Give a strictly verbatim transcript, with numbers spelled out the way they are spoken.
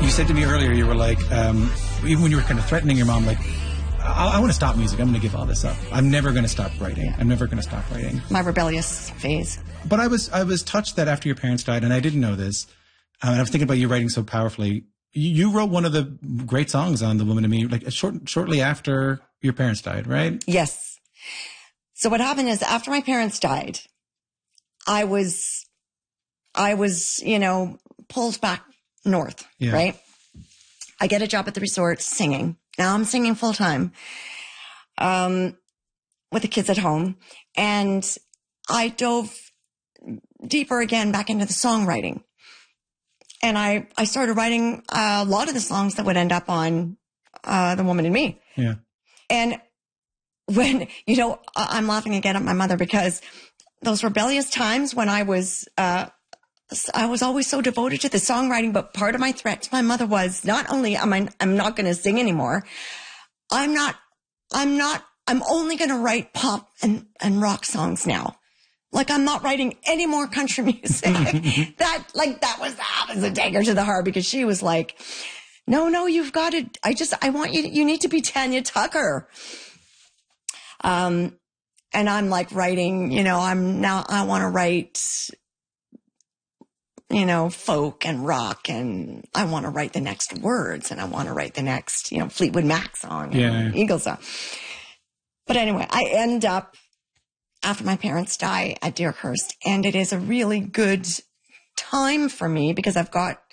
you said to me earlier, you were like, um, even when you were kind of threatening your mom, like, I, I want to stop music. I'm going to give all this up. I'm never going to stop writing. Yeah. I'm never going to stop writing. My rebellious phase. But I was I was touched that after your parents died, and I didn't know this, um, and I was thinking about you writing so powerfully. You, you wrote one of the great songs on The Woman in Me, like short, shortly after your parents died, right? Yes. So what happened is after my parents died, I was, I was, you know, pulled back north, yeah. right? I get a job at the resort singing. Now I'm singing full time, um, with the kids at home. And I dove deeper again back into the songwriting. And I, I started writing a lot of the songs that would end up on, uh, The Woman in Me. Yeah. And when, you know, I'm laughing again at my mother because those rebellious times when I was, uh, I was always so devoted to the songwriting, but part of my threat to my mother was not only am I, I'm not going to sing anymore. I'm not, I'm not, I'm only going to write pop and, and rock songs now. Like I'm not writing any more country music. that, like that was, that was a dagger to the heart because she was like, no, no, you've got to, I just, I want you, to, you need to be Tanya Tucker. Um, and I'm like writing, you know, I'm now, I want to write, you know, folk and rock, and I want to write the next words, and I want to write the next, you know, Fleetwood Mac song, yeah, and yeah. Eagles song. But anyway, I end up after my parents die at Deerhurst, and it is a really good time for me because I've got